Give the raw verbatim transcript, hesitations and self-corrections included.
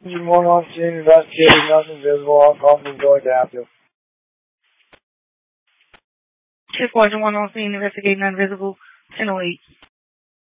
one on scene, investigating, nothing visible, all calls will go adaptive. Shift Watcher one on scene, investigating, nothing visible, ten oh eight.